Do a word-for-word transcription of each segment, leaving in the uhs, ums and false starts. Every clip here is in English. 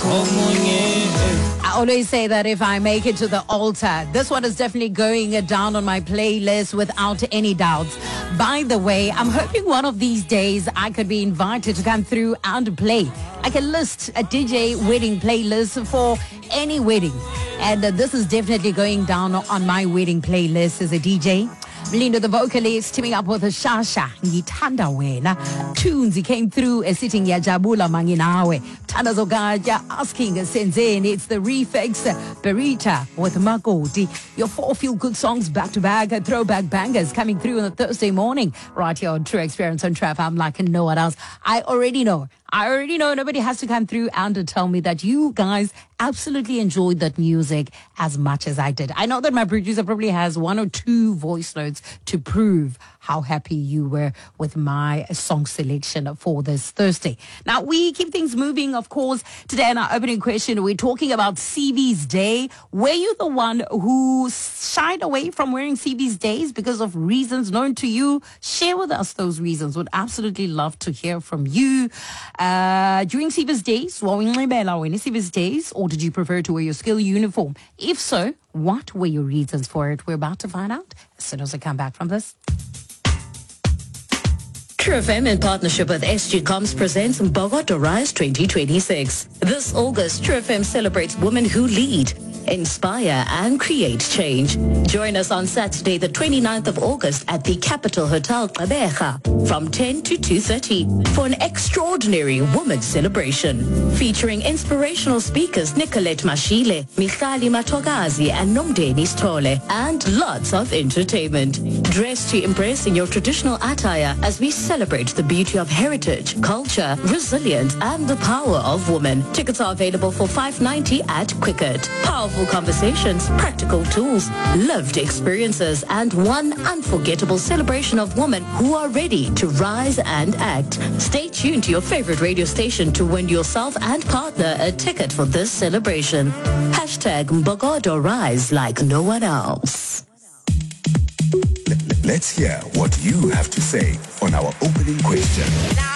I always say that if I make it to the altar, this one is definitely going down on my playlist without any doubts. By the way, I'm hoping one of these days I could be invited to come through and play. I can list a D J wedding playlist for any wedding. And uh, this is definitely going down on my wedding playlist as a D J. Mlindo, the vocalist, teaming up with Shasha, Ngithanda Wena. Tunes, he came through as sitting Yajabula Manginawe. Tanda Zogaja asking Senzeni. It's the Refix Berita with Makoti. Your four feel good songs back to back, throwback bangers coming through on a Thursday morning. Right here on True Experience on Trap. I'm like, no one else. I already know. I already know nobody has to come through and tell me that you guys absolutely enjoyed that music as much as I did. I know that my producer probably has one or two voice notes to prove how happy you were with my song selection for this Thursday. Now, we keep things moving, of course. Today in our opening question, we're talking about C V's Day. Were you the one who shied away from wearing C V's Days because of reasons known to you? Share with us those reasons. Would absolutely love to hear from you. Uh, during C V's Days, C V's Days, or did you prefer to wear your skill uniform? If so, what were your reasons for it? We're about to find out as soon as I come back from this. True F M in partnership with S G Coms presents Bogota Rise twenty twenty-six. This August, True F M celebrates women who lead, inspire and create change. Join us on Saturday, the twenty-ninth of August at the Capital Hotel Gqeberha from ten to two thirty for an extraordinary women's celebration featuring inspirational speakers Nicolette Mashile, Michali Matogazi and Nomdeni Stole, and lots of entertainment. Dress to impress in your traditional attire as we celebrate the beauty of heritage, culture, resilience and the power of women. Tickets are available for five ninety at Quicket. Powerful conversations, practical tools, lived experiences, and one unforgettable celebration of women who are ready to rise and act. Stay tuned to your favorite radio station to win yourself and partner a ticket for this celebration. Hashtag Mbogodo Rise like no one else. Let's hear what you have to say on our opening question.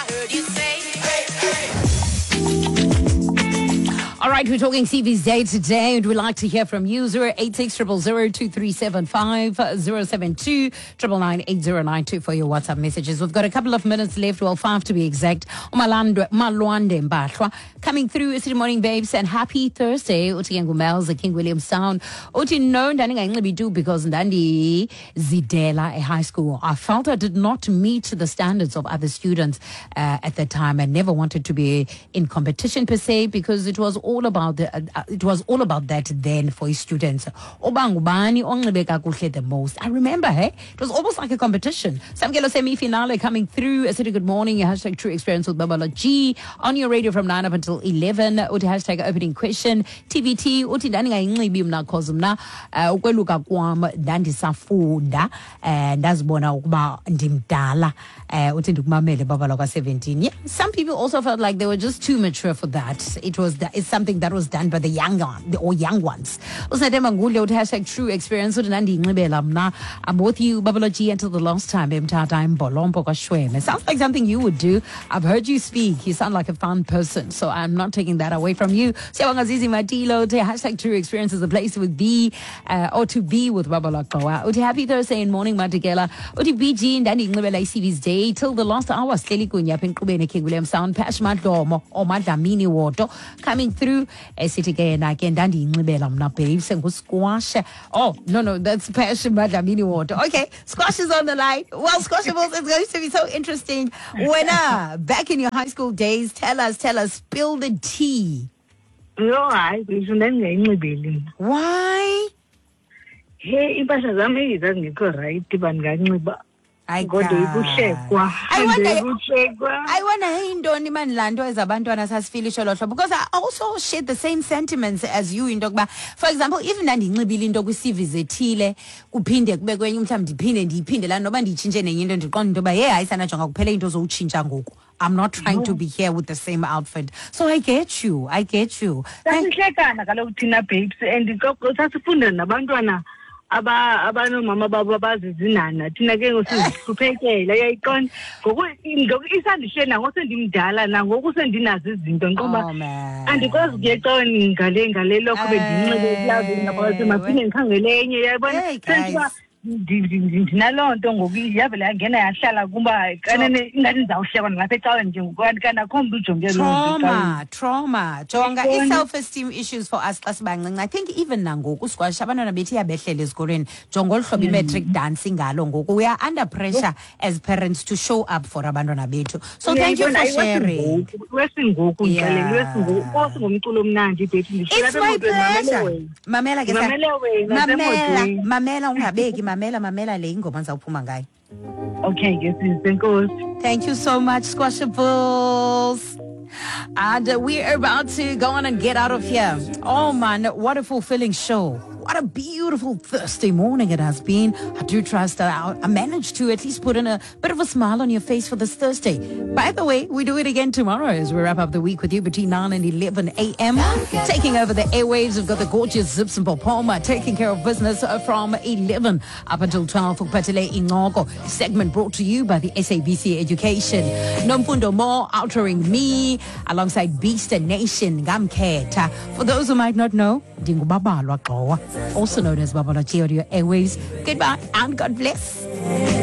All right, we're talking C V's Day today, and we'd like to hear from you. zero eight six zero zero zero two three seven five, zero seven two nine nine eight zero nine two for your WhatsApp messages. We've got a couple of minutes left, well, five to be exact. Malwande Mbahlwa coming through. City Morning Babes, and happy Thursday. Uti Ngumels, the King William Sound. Uti no, Ndani Ngayinxiba do because Ndandi Zidela a high school. I felt I did not meet the standards of other students uh, at that time. I never wanted to be in competition per se because it was all about the, uh, it was all about that then for his students. Obangubani only the most. I remember, hey, it was almost like a competition. Samkelo semi-finale coming through. I said good morning. Hashtag True Experience with Babala G on your radio from nine up until eleven. Uti hashtag opening question. T B T. Uti dani ngayinxibi mna cause mna ukweluka kwam ndandisafunda ndazibona ukuba ndimdala. Uti ndikumamele Babala kwa seventeen. Yeah, some people also felt like they were just too mature for that. It was that it's something that was done by the young or young ones. Hashtag True Experience. I'm with you, Babala G, until the last time. It sounds like something you would do. I've heard you speak. You sound like a fun person, so I'm not taking that away from you. Hashtag True Experience is a place to be uh, or to be with Babala Kawa. Uti happy Thursday and morning, Matigela. Uti B G and Danny Ngibela C V's Day till the last hour. Sleli Kunya Pinkubene King William Sound Pashmat Domo or Madamini Water coming through. City again again Dandy Ngibela mna babes and squash. Oh no no that's passion Madamini Water. Okay, squash is on the line. Well, Squashables, it's going to be so interesting. When uh, back in your high school days, tell us, tell us, spill the tea. Why? Hey, impahla zami zazingekho right banganceba. I Kodwa I wonder, I wonder indoni manlando ezabantwana sasifilisho lo hlobo, because I also share the same sentiments as you into kuba, for example, even ndandinxibile into kwi-C V zethile kuphinde kube kwenye mhlawumbe ndiphinde ndiyiphinde la noba ndiyitshintshe nenye into ndiqonda into ba hey ayisanajonga kuphela into zowutshintsha ngoku. I'm not trying to be here with the same outfit. So I get you. I get you. Sasihlekana kaloku thina babes and sasifunda nabantwana aba abanomama babo abazizinana thina ke ngosizihluphekela yayiqonda ngoku ngoku isandishena ngosendimdala na ngoku sendinazo izinto ngiqomba andikwazi kuyeqona ngale ngale lokho bendinxele plaza ngaphakathi maphinde ngikhangele enye yayibona senziwa ndinalonto ngoku yavela yangena yahlala kuba kanene ingani ndizawuhlekwa ngapha ecaweni nje ngokukanti kanti akho muntu ujonge lo trauma trauma jonga i-self esteem issues for us xa sibancinci. I think even nangoku squash abantwana bethu iyabehlela esikolweni jonga olu hlobo i-metric dancing ngalo ngoku we are under pressure as parents to show up for abantwana bethu. So thank you for sharing. Wesingoku ngixelele wesingoku osingumculo omnandi bethu it's my pleasure. Mamela ke mamela mamela ungabeki mamela mamela le ingoma ngizawuphuma ngayo. Okay, yes, thank Thank you so much, Squashables. And uh, we're about to go on and get out of here. Oh man, what a fulfilling show. What a beautiful Thursday morning it has been. I do trust that I, I managed to at least put in a bit of a smile on your face for this Thursday. By the way, we do it again tomorrow as we wrap up the week with you between nine and eleven a.m. Taking over the airwaves, we've got the gorgeous Zips and Popoma taking care of business from eleven up until twelve. Ukuphatele Ingoko segment brought to you by the S A B C Education. Nomfundo Mo outering me alongside Beast and Nation Gamketa. For those who might not know, Dingubabalwa Qowa, also known as Babala Theory Airwaves. Goodbye and God bless.